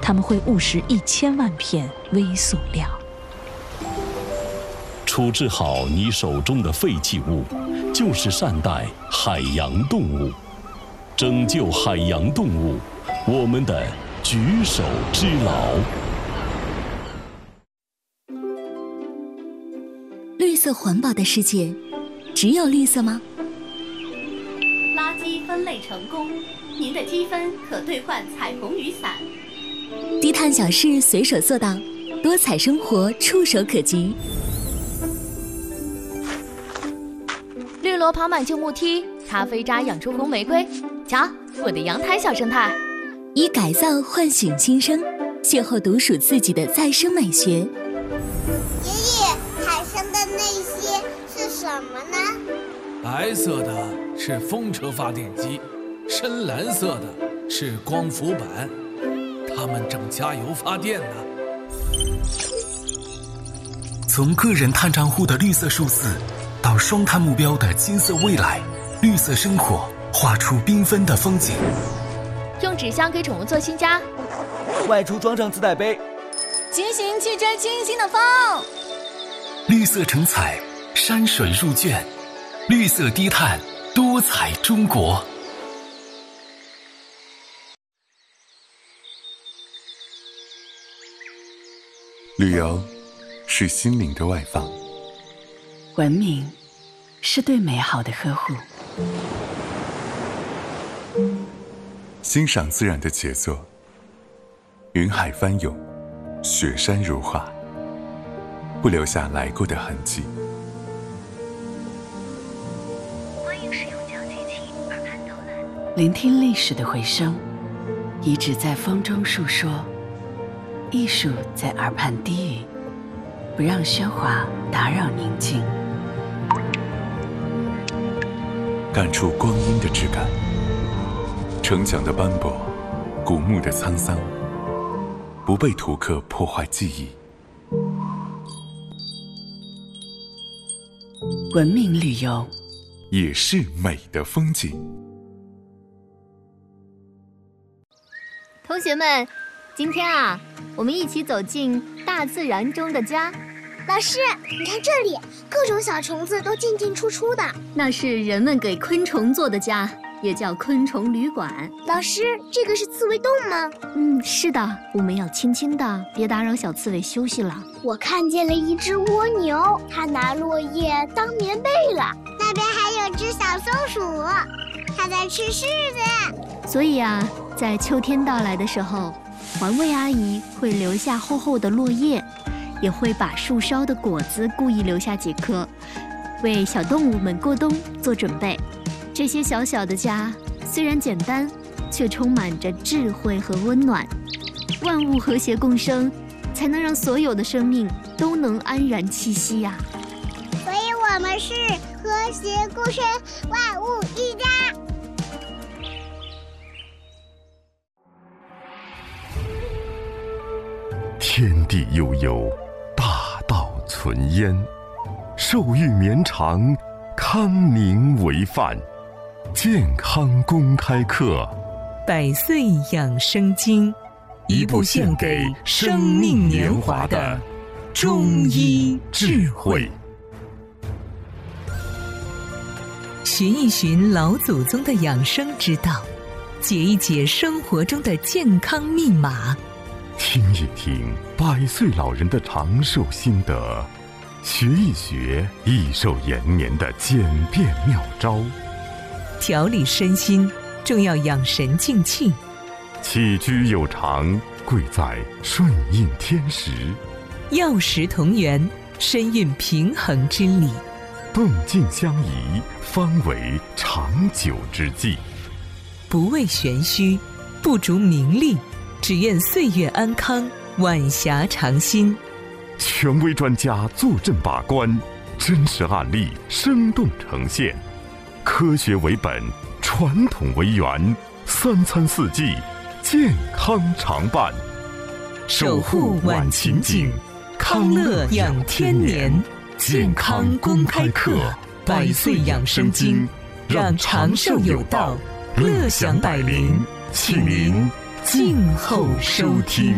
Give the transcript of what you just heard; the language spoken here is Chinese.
他们会误食1000万片微塑料。 处置好你手中的废弃物，就是善待海洋动物，拯救海洋动物，我们的举手之劳。 绿色环保的世界，只有绿色吗？ 垃圾分类成功，您的积分可兑换彩虹雨伞。 低碳小事随手做到，多彩生活触手可及。 绿萝爬满旧木梯，咖啡渣养出红玫瑰。瞧，我的阳台小生态。 以改造唤醒新生，邂逅独属自己的再生美学。 爷爷，海上的那些是什么呢？ 白色的是风车发电机，深蓝色的是光伏板，它们正加油发电呢。 从个人碳账户的绿色数字，到双碳目标的金色未来，绿色生活画出缤纷的风景。 用纸箱给宠物做新家， 外出装上自带杯， 骑行去追清新的风。 绿色成彩，山水入卷，绿色低碳，多彩中国。 旅游是心灵的外放， 文明是对美好的呵护， 欣赏自然的杰作，云海翻涌，雪山如画，不留下来过的痕迹。 欢迎使用交际器耳畔导览， 聆听历史的回声，遗址在风中述说，艺术在耳畔低语，不让喧哗打扰宁静。 感触光阴的质感，城墙的斑驳，古墓的沧桑，不被图刻破坏记忆。 文明旅游也是美的风景。 同学们，今天啊，我们一起走进大自然中的家。 老师，你看这里，各种小虫子都进进出出的。 那是人们给昆虫做的家，也叫昆虫旅馆。 老师，这个是刺猬洞吗？ 是的，我们要轻轻的，别打扰小刺猬休息了。 我看见了一只蜗牛，它拿落叶当棉被了。那边还有只小松鼠，它在吃柿子。 所以啊，在秋天到来的时候，环卫阿姨会留下厚厚的落叶，也会把树梢的果子故意留下几颗，为小动物们过冬做准备。这些小小的家虽然简单，却充满着智慧和温暖。万物和谐共生，才能让所有的生命都能安然栖息呀。 所以我们是和谐共生，万物一家。 天地悠悠，大道存焉，寿育绵长，康宁为范。健康公开课， 100岁养生经，一部献给生命年华的中医智慧。寻一寻老祖宗的养生之道，解一解生活中的健康密码， 听一听100岁老人的长寿心得，学一学益寿延年的简便妙招。 调理身心，重要养神静气。 起居有常，贵在顺应天时。 药食同源，身运平衡之理。 动静相宜，方为长久之计。 不为玄虚，不逐名利，只愿岁月安康，晚霞长新。 权威专家坐镇把关，真实案例生动呈现。科学为本，传统为源，3餐4季，健康常伴。 守护晚晴景，康乐养天年。健康公开课，100岁养生经，让长寿有道，乐享百龄，请您静候收听。